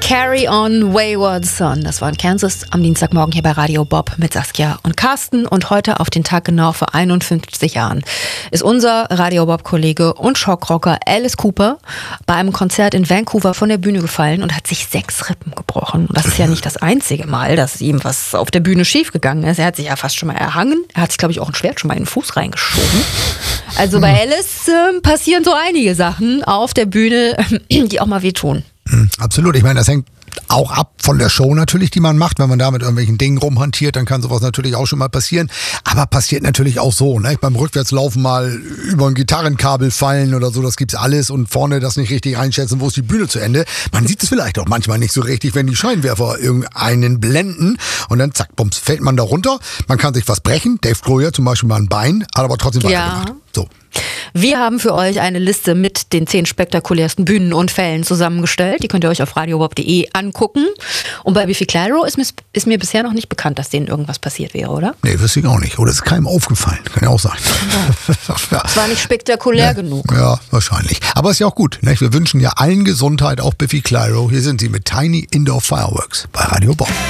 Carry on Wayward Son. Das war in Kansas am Dienstagmorgen hier bei Radio Bob mit Saskia und Carsten. Und heute auf den Tag genau vor 51 Jahren ist unser Radio Bob-Kollege und Schockrocker Alice Cooper bei einem Konzert in Vancouver von der Bühne gefallen und hat sich 6 Rippen gebrochen. Und das ist ja nicht das einzige Mal, dass ihm was auf der Bühne schiefgegangen ist. Er hat sich ja fast schon mal erhangen. Er hat sich, glaube ich, auch ein Schwert schon mal in den Fuß reingeschoben. Also bei Alice passieren so einige Sachen auf der Bühne, die auch mal wehtun. Absolut. Ich meine, das hängt auch ab von der Show natürlich, die man macht. Wenn man da mit irgendwelchen Dingen rumhantiert, dann kann sowas natürlich auch schon mal passieren. Aber passiert natürlich auch so, ne? Beim Rückwärtslaufen mal über ein Gitarrenkabel fallen oder so, das gibt's alles und vorne das nicht richtig einschätzen, wo ist die Bühne zu Ende. Man sieht es vielleicht auch manchmal nicht so richtig, wenn die Scheinwerfer irgendeinen blenden und dann zack, bums, fällt man da runter. Man kann sich was brechen. Dave Grohl zum Beispiel mal ein Bein, hat aber trotzdem weitergemacht. So. Wir haben für euch eine Liste mit den 10 spektakulärsten Bühnenunfällen zusammengestellt. Die könnt ihr euch auf radiobob.de angucken. Und bei Biffy Clyro ist mir bisher noch nicht bekannt, dass denen irgendwas passiert wäre, oder? Nee, wüsste ich auch nicht. Oder ist keinem aufgefallen. Kann ja auch sein. Ja. Es war nicht spektakulär genug. Ja, wahrscheinlich. Aber ist ja auch gut. Ne? Wir wünschen ja allen Gesundheit, auch Biffy Clyro. Hier sind sie mit Tiny Indoor Fireworks bei Radio Bob.